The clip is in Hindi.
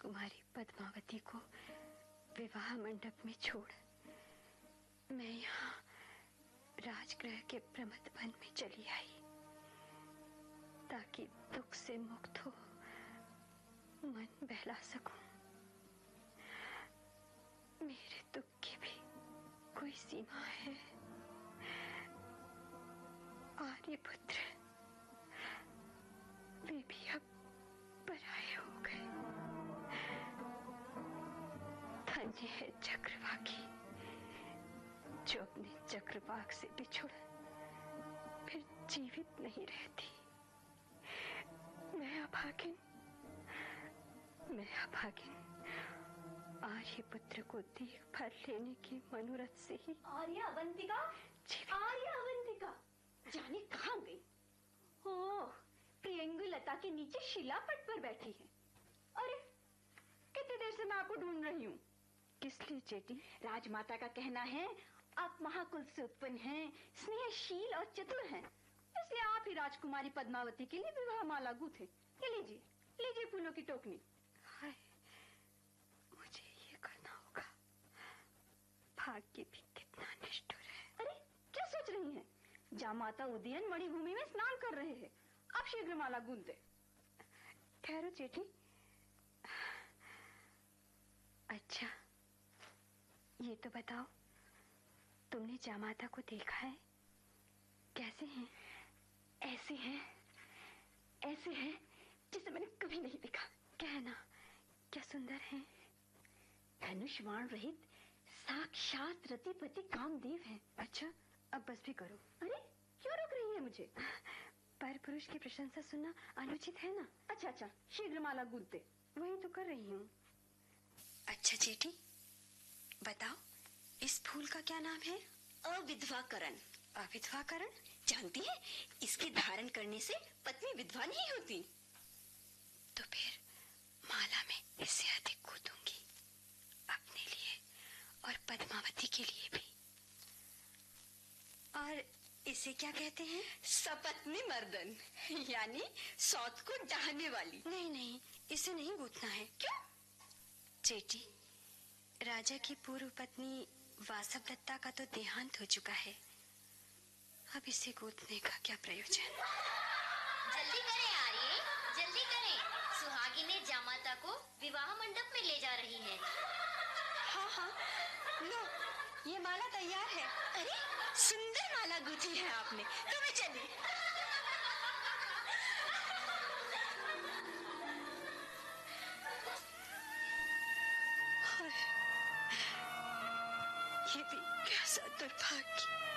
राजकुमारी पद्मावती को विवाह मंडप में छोड़ मैं यहाँ राजगृह के प्रमथ वन में चली आई, ताकि दुख से मुक्त हो मन बहला सकूं। मेरे दुख की भी कोई सीमा है। आर्यपुत्र वे भी अब पराये हो गए। धन्य है चक्रवाकी जो अपने चक्रवाक से बिछुड़ फिर जीवित नहीं रहती। मैं अभागिन आर्यपुत्र को देखभाल लेने के मनोरथ से ही आर्य अवंतिका जाने कहाँ गई? ओ, प्रियंगुलता के नीचे शिलापट पर बैठी है। अरे कितनी देर से मैं आपको ढूंढ रही हूँ। किस लिए चेटी? राजमाता का कहना है आप महाकुल से उत्पन्न हैं, स्नेहशील और चतुर हैं, इसलिए आप ही राजकुमारी पद्मावती के लिए विवाह माला गूथे। ये लीजिए फूलों की टोकनी। हाय, मुझे ये करना होगा। भाग्य भी कितना निष्ठुर है। अरे क्या सोच रही हैं? जामाता उदयन मणिभूमि में स्नान कर रहे हैं, आप शीघ्र माला गूंथ दे। ठहरो जेठी। अच्छा ये तो बताओ, तुमने जामाता को देखा है? कैसे हैं? ऐसे हैं जिसे मैंने कभी नहीं देखा। कहना, क्या सुंदर हैं। धनुष्वाण रहित साक्षात रतिपति कामदेव हैं। अच्छा अब बस भी करो। अरे क्यों रोक रही है मुझे? पर पुरुष की प्रशंसा सुनना अनुचित है ना। अच्छा शीघ्र माला गूंथ दे। वही तो कर रही हूँ। अच्छा जेठी बताओ, इस फूल का क्या नाम है? अविधवाकरण। अविधवाकरण? जानती है, इसके धारण करने से पत्नी विधवा नहीं होती। तो फिर माला में इससे अधिक गूंथूंगी, अपने लिए और पद्मावती के लिए भी। और इसे क्या कहते हैं? सपत्नी मर्दन, यानी सौत को डाहने वाली। नहीं, इसे नहीं गूंथना है। क्यों? जेठी, राजा की पूर्व पत्नी वासवदत्ता का तो देहांत हो चुका है, अब इसे गूंथने का क्या प्रयोजन? जल्दी करें आर्य, जल्दी करें। सुहागिने जामाता को विवाह मंडप में ले जा रही है। हाँ, लो ये माला तैयार है। अरे सुंदर माला गूंथी है आपने, तो मैं चली। ये भी कैसा दुर्भाग्य।